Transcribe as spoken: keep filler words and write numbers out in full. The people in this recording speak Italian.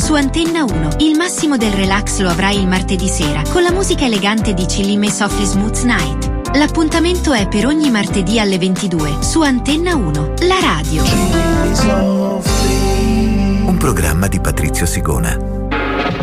su Antenna uno. Il massimo del relax lo avrai il martedì sera con la musica elegante di Chilli May Softly Smooth Night. L'appuntamento è per ogni martedì alle ventidue su Antenna uno, la radio. Un programma di Patrizio Sigona.